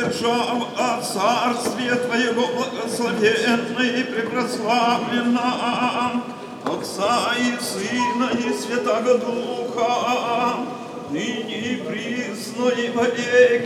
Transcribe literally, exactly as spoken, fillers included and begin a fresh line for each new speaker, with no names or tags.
держав о царстве Твоего благословенно и препрославленно, Отца и Сына и Святаго Духа, ныне и присно и во веки.